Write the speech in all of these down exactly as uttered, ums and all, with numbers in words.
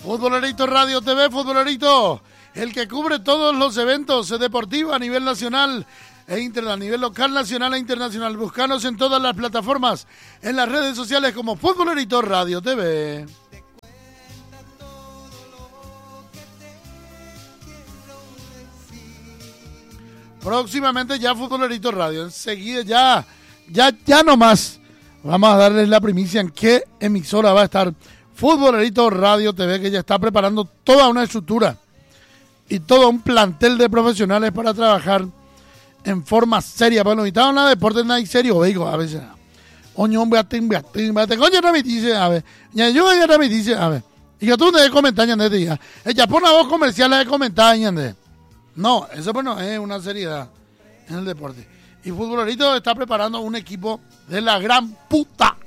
Futbolerito Radio T V, Futbolerito, el que cubre todos los eventos deportivos a nivel nacional e inter, a nivel local, nacional e internacional. Búscanos en todas las plataformas, en las redes sociales como Futbolerito Radio T V. Próximamente ya Futbolerito Radio, enseguida ya, ya, ya nomás vamos a darles la primicia en qué emisora va a estar Futbolerito Radio T V, que ya está preparando toda una estructura y todo un plantel de profesionales para trabajar en forma seria. Bueno, ahorita una deporte no hay serio, digo, a veces. Oño, hombre, atín, atín, atín, coño, no me dice, a ver. Ya yo ya no me dice, a ver. Y que tú no comentar, ñande, diga. Ella pone a voz comerciales de comentar, ñande. No, eso pues no es una seriedad en el deporte. Y Futbolerito está preparando un equipo de la gran puta.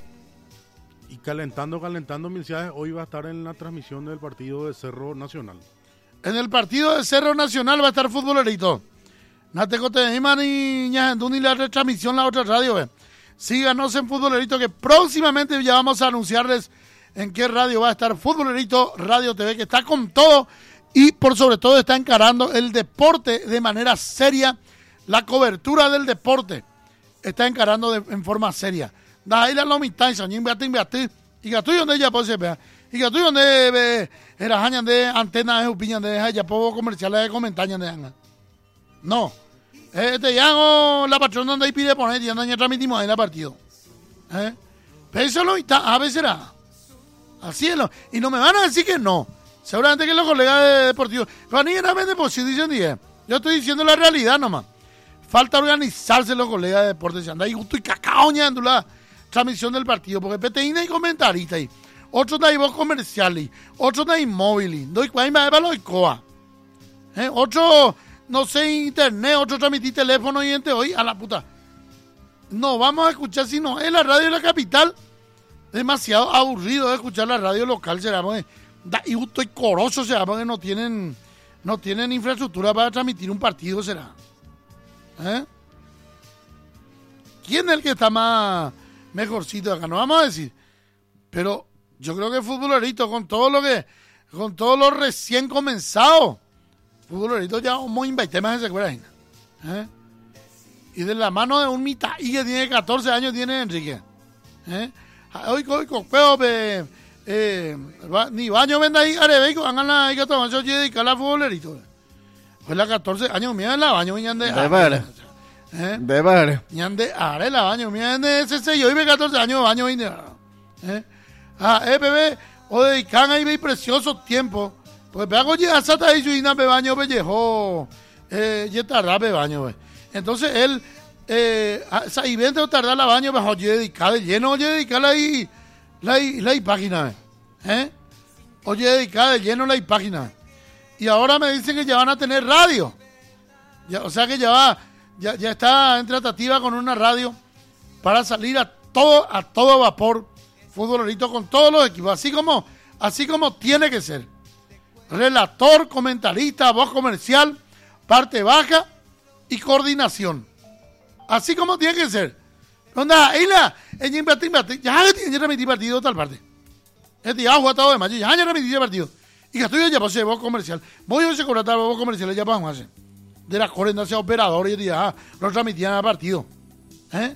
Y calentando, calentando, Milciades, hoy va a estar en la transmisión del partido de Cerro Nacional. En el partido de Cerro Nacional va a estar Futbolerito. No te cotes ni ni la retransmisión la otra radio, ve. Síganos en Futbolerito, que próximamente ya vamos a anunciarles en qué radio va a estar Futbolerito Radio T V, que está con todo y por sobre todo está encarando el deporte de manera seria, la cobertura del deporte está encarando de, en forma seria. Da ahí la lomitad, y beatín, beatín, y que tú y donde ella puede ser, y que tú y donde era hañan de antenas de upiñan de ella, puedo comerciales de comentarios de no. Este ya no, la patrona donde ahí pide poner, y andan ya transmitimos ahí la partido. ¿Eh? Pero eso lo está, a veces será. Así es lo, y no me van a decir que no. Seguramente que los colegas de deportivos, pero ni realmente pues si dicen diez. Yo estoy diciendo la realidad nomás. Falta organizarse los colegas de deportes, si anda ahí justo y cacao ñando la transmisión del partido, porque P T I no hay comentarista ahí. Otros no hay voz comercial ahí. Otros no hay móvil. Doy cuenta de valor y coa. ¿Eh? Otro, no sé, internet, otro transmitir teléfono y gente hoy a la puta. No vamos a escuchar sino en la radio de la capital. Demasiado aburrido de escuchar la radio local, será porque y justo y coroso será porque no tienen, no tienen infraestructura para transmitir un partido, será. ¿Eh? ¿Quién es el que está más mejorcito acá? No vamos a decir. Pero yo creo que Futbolerito, con todo lo que, con todo lo recién comenzado, Futbolerito ya muy veinte más de secuela. ¿Eh? Y de la mano de un mitad y que tiene catorce años tiene Enrique. ¿Eh? Hoy hoy copeo eh, eh, ni baño venda ahí arebeco, hagan ahí que toman yo dedicar a Futbolerito. Pues la catorce años mía en la baño y ande. De ver. ¿Eh? De ver. Y ande are la baño mía en ese sello y ve catorce años baño y ¿eh? Ah, eh, bebé, o dedican ahí ve precioso tiempo. Pues vean ya hasta ahí su ina be baño bellejo. Eh, ya tarda be baño, ve. Entonces él eh esa evento tarda la baño, pues oye dedicar lleno, oye dedicar ahí la la página, ¿eh? Oye dedicar lleno la página. Y ahora me dicen que ya van a tener radio. Ya, o sea que ya va ya, ya está en tratativa con una radio para salir a todo a todo vapor Futbolerito con todos los equipos, así como así como tiene que ser. Relator, comentarista, voz comercial, parte baja y coordinación. Así como tiene que ser. Onda, ahí la, en invertir, ya que tiene que remitir partido tal parte. Este ya ha jugado de mayo, ya que remitir partido. Y que estoy ya pasé voz comercial. Voy a contratar voz comercial ya para hacer. De la coordinación operador y ya lo transmitían a partido. ¿Eh?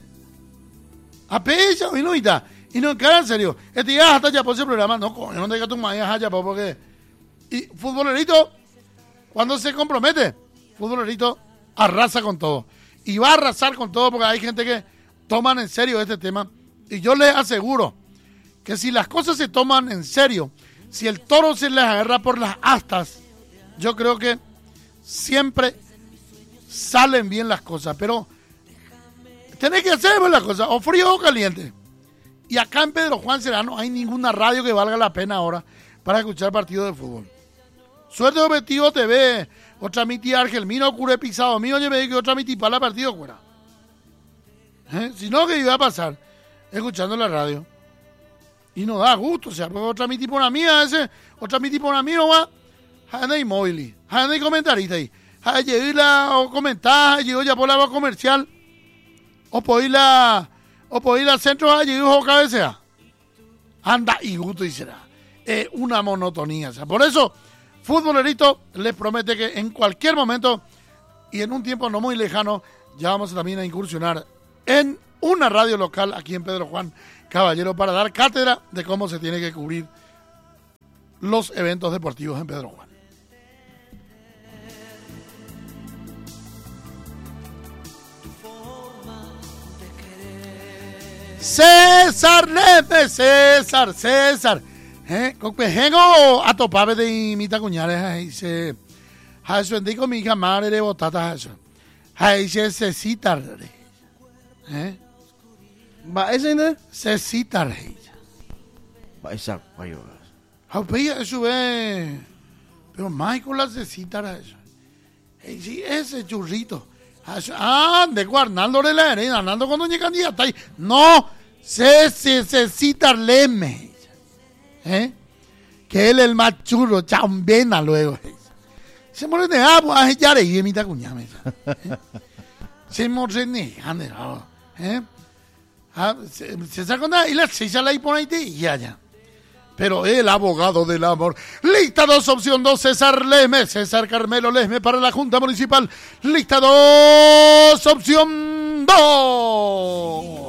A pecha, y no está. Y no encara en serio. Este ya hasta ya por ese programa. No, coño, no te digas tu madre ya porque. Y Futbolerito, cuando se compromete, Futbolerito arrasa con todo. Y va a arrasar con todo porque hay gente que toman en serio este tema. Y yo les aseguro que si las cosas se toman en serio, si el toro se les agarra por las astas, yo creo que siempre salen bien las cosas. Pero tenés que hacer las cosas, o frío o caliente. Y acá en Pedro Juan Serrano no hay ninguna radio que valga la pena ahora para escuchar partidos de fútbol. Suerte Objetivo T V, otra miti Argelmino, Cure Pisado mío, yo me digo que otra miti para la partido fuera. ¿Eh? Si no, ¿qué iba a pasar? Escuchando la radio. Y no da gusto, o sea, porque otra miti por una mía, ese, otra miti por una mía no va. Jane y móvil, jane y comentarista ahí. Jane y la o comentar, llegó ya por la voz comercial. O por ir a, o por ir al centro, jane y ojo cabecea. Anda y gusto y será. eh, una monotonía. O sea, por eso, Futbolerito les promete que en cualquier momento y en un tiempo no muy lejano, ya vamos también a incursionar en una radio local aquí en Pedro Juan Caballero para dar cátedra de cómo se tiene que cubrir los eventos deportivos en Pedro Juan. César Leme, César, César. ¿Eh? Vengo a topar de mi tacuñares. Ahí se. Ahí se bendigo mi hija madre de botatas. Ahí se necesita. ¿Eh? Va, ese no. Necesita. Va, esa. Vaya. Aupilla, eso ve. Pero Michael la necesita eso. Eh, sí, ese churrito. Ah, de Arnaldo de la Arena, Arnaldo cuando llega candidata ahí. No, se necesita Leme. ¿Eh? Que él es el más churro, chambena luego. Se muere de agua, a ella le mi tacuñame. Se muere de agua. ¿Eh? Se saca una y la silla la pone ahí y allá. Pero el abogado del amor. Lista dos, opción dos, César Leme. César Carmelo Leme para la Junta Municipal. Lista dos, opción dos.